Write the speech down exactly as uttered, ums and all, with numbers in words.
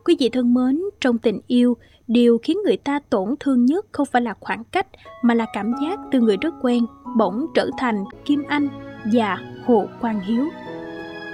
Quý vị thân mến, trong tình yêu, điều khiến người ta tổn thương nhất không phải là khoảng cách, mà là cảm giác từ người rất quen bỗng trở thành Kim Anh và Hồ Quang Hiếu.